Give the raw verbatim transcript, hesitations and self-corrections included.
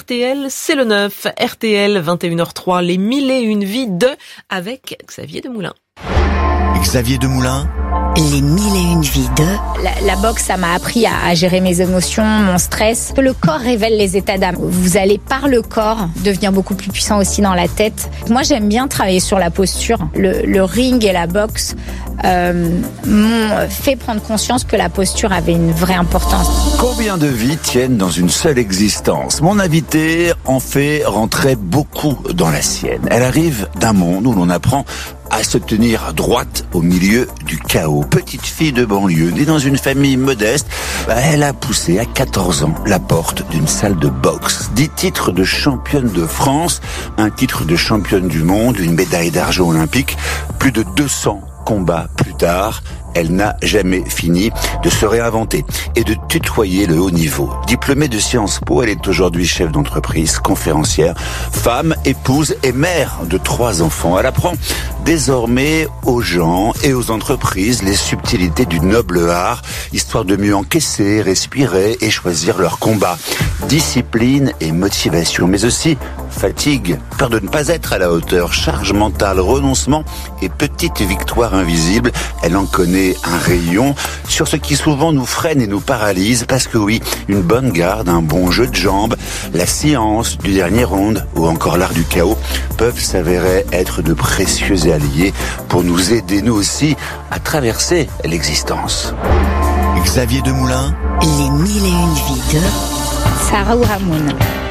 T L, c'est le neuf. R T L, vingt et une heures trois, les mille et une vies de, avec Xavier Demoulin. Xavier Demoulin. Les mille et une vies de... La, la boxe, ça m'a appris à, à gérer mes émotions, mon stress. Le corps révèle les états d'âme. Vous allez, par le corps, devenir beaucoup plus puissant aussi dans la tête. Moi, j'aime bien travailler sur la posture. Le, le ring et la boxe euh, m'ont fait prendre conscience que la posture avait une vraie importance. Combien de vies tiennent dans une seule existence ? Mon invitée en fait rentrer beaucoup dans la sienne. Elle arrive d'un monde où l'on apprend à se tenir droite au milieu du chaos. Petite fille de banlieue, née dans une famille modeste, elle a poussé à quatorze ans la porte d'une salle de boxe. Dix titres de championne de France, un titre de championne du monde, une médaille d'argent olympique, plus de deux cents combats plus tard. Elle n'a jamais fini de se réinventer et de tutoyer le haut niveau. Diplômée de Sciences Po, elle est aujourd'hui chef d'entreprise, conférencière, femme, épouse et mère de trois enfants. Elle apprend désormais aux gens et aux entreprises les subtilités du noble art, histoire de mieux encaisser, respirer et choisir leur combat. Discipline et motivation, mais aussi fatigue, peur de ne pas être à la hauteur, charge mentale, renoncement et petite victoire invisible. Elle en connaît un rayon sur ce qui souvent nous freine et nous paralyse, parce que oui, une bonne garde, un bon jeu de jambes, la science du dernier round ou encore l'art du chaos peuvent s'avérer être de précieux alliés pour nous aider nous aussi à traverser l'existence. Xavier Demoulin. Les mille et une vies de... Sarah Ouramoun.